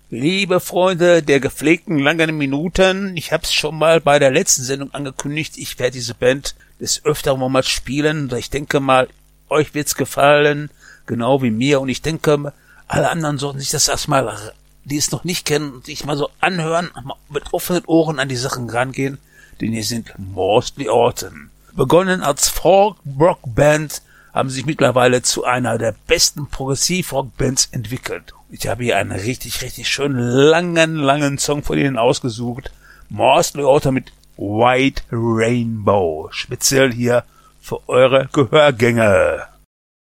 Liebe Freunde der gepflegten langen Minuten, ich hab's schon mal bei der letzten Sendung angekündigt, ich werde diese Band des Öfteren mal spielen. Ich denke mal, euch wird's gefallen, genau wie mir. Und ich denke, alle anderen sollten sich das erstmal, die es noch nicht kennen, sich mal so anhören, mit offenen Ohren an die Sachen rangehen, denn hier sind Mostly Autumn. Begonnen als Folk-Rock-Band, haben sich mittlerweile zu einer der besten Progressiv-Rock-Bands entwickelt. Ich habe hier einen richtig, richtig schönen, langen Song von ihnen ausgesucht. Mostly Autumn mit White Rainbow. Speziell hier für eure Gehörgänge.